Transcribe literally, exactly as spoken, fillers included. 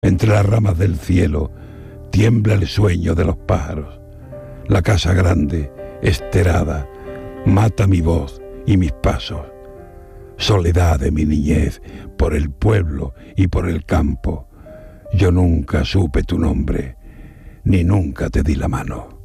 Entre las ramas del cielo tiembla el sueño de los pájaros. La casa grande, esterada, mata mi voz y mis pasos. Soledad de mi niñez, por el pueblo y por el campo. Yo nunca supe tu nombre, ni nunca te di la mano.